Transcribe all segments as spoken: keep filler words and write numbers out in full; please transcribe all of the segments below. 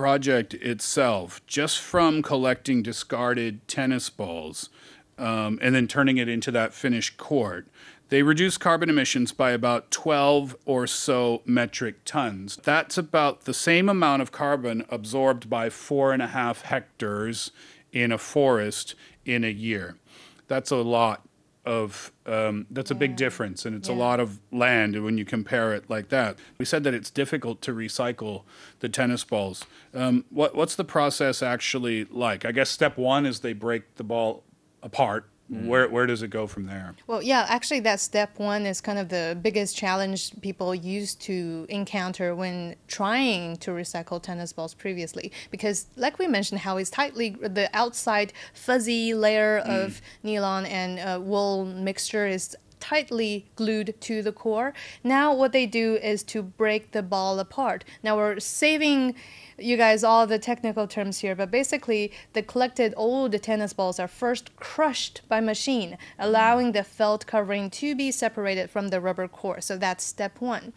project itself, just from collecting discarded tennis balls um, and then turning it into that finished court, they reduce carbon emissions by about twelve or so metric tons. That's about the same amount of carbon absorbed by four and a half hectares in a forest in a year. That's a lot of, um, that's a big difference, and it's a Yeah. lot of land when you compare it like that. We said that it's difficult to recycle the tennis balls. Um, what, what's the process actually like? I guess step one is they break the ball apart. Where where does it go from there? Well, yeah, actually, that step one is kind of the biggest challenge people used to encounter when trying to recycle tennis balls previously. Because, like we mentioned, how it's tightly, the outside fuzzy layer of nylon and uh, wool mixture is tightly glued to the core. Now, what they do is to break the ball apart. Now, we're saving you guys all the technical terms here, but basically the collected old tennis balls are first crushed by machine, allowing the felt covering to be separated from the rubber core. So that's step one.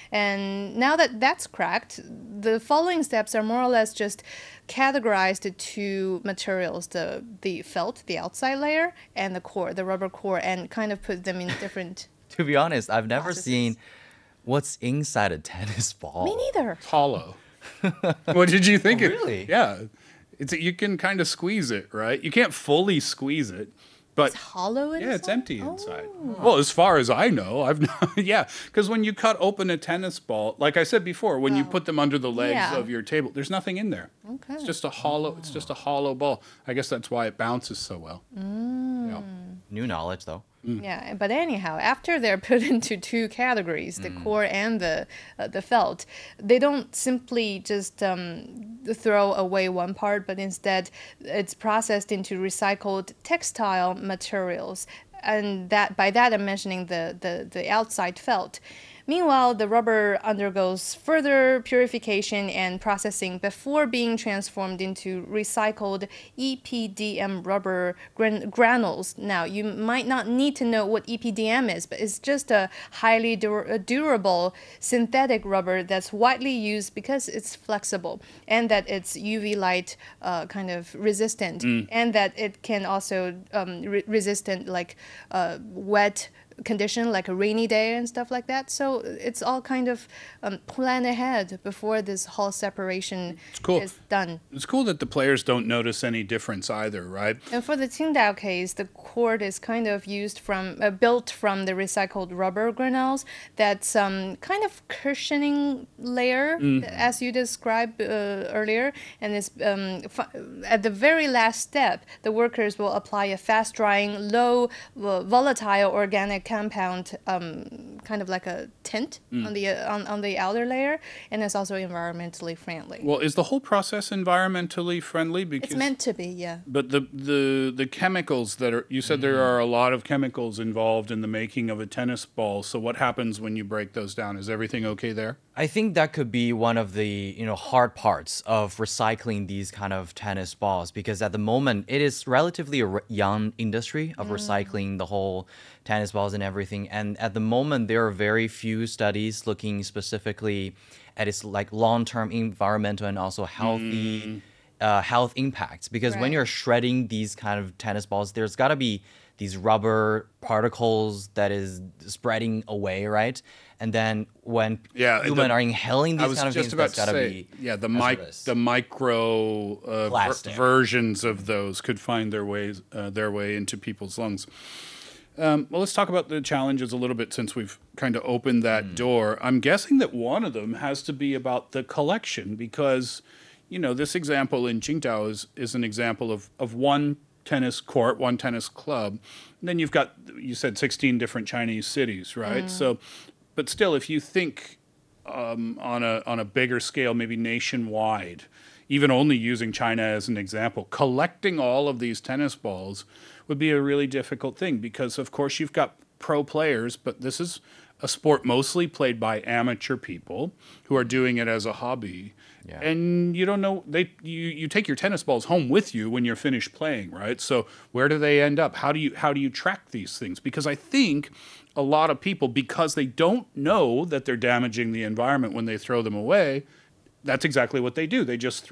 And now that that's cracked, the following steps are more or less just categorized to materials, the, the felt, the outside layer, and the core, the rubber core, and kind of put them in different... To be honest, I've never processes. seen what's inside a tennis ball. Me neither. Hollow. What did you think? Oh, it- really? Yeah. It's you can kind of squeeze it, right? You can't fully squeeze it, but It's hollow inside? yeah, it's empty inside. Well, as far as I know, I've not, yeah, because when you cut open a tennis ball, like I said before, when you put them under the legs Yeah. of your table, there's nothing in there. Okay. It's just a hollow. It's just a hollow ball. I guess that's why it bounces so well. Yeah. New knowledge, though. Yeah, but anyhow, after they're put into two categories, the core and the uh, the felt, they don't simply just um, throw away one part, but instead it's processed into recycled textile materials, and that by that I'm mentioning the the, the outside felt. Meanwhile, the rubber undergoes further purification and processing before being transformed into recycled E P D M rubber gran- granules. Now, you might not need to know what E P D M is, but it's just a highly dur- a durable synthetic rubber that's widely used because it's flexible and that it's U V light uh, kind of resistant, and that it can also um, re- resistant like uh, wet condition like a rainy day and stuff like that. So it's all kind of um, plan ahead before this whole separation cool. is done. It's cool that the players don't notice any difference either, right? And for the Qingdao case, the cord is kind of used from, uh, built from the recycled rubber granules. That's um, kind of cushioning layer, as you described uh, earlier. And it's um, f- at the very last step, the workers will apply a fast-drying, low uh, volatile organic compound, um, kind of like a tint on the uh, on, on the outer layer, and it's also environmentally friendly. Well, is the whole process environmentally friendly? Because It's meant to be, yeah. But the the the chemicals that are you said there are a lot of chemicals involved in the making of a tennis ball. So what happens when you break those down? Is everything okay there? I think that could be one of the, you know, hard parts of recycling these kind of tennis balls, because at the moment it is relatively a r- young industry of recycling the whole tennis balls and everything. And at the moment there are very few studies looking specifically at its like long-term environmental and also healthy uh, health impacts. Because when Right. you're shredding these kind of tennis balls, there's got to be these rubber particles that is spreading away, right? And then when Yeah, human the- are inhaling I these was kind of just things, about that's to got to say, be yeah, the mic, hazardous. the micro uh, ver- Plastic. versions of those could find their ways uh, their way into people's lungs. Um, well, let's talk about the challenges a little bit since we've kind of opened that door. I'm guessing that one of them has to be about the collection because, you know, this example in Qingdao is, is an example of, of one tennis court, one tennis club. And then you've got, you said sixteen different Chinese cities, right? So, but still, if you think um, on a on a bigger scale, maybe nationwide, even only using China as an example, collecting all of these tennis balls would be a really difficult thing because, of course, you've got pro players, but this is a sport mostly played by amateur people who are doing it as a hobby. Yeah. And you don't know, they you, you take your tennis balls home with you when you're finished playing, right? So where do they end up? How do you how do you track these things? Because I think a lot of people, because they don't know that they're damaging the environment when they throw them away, that's exactly what they do. They just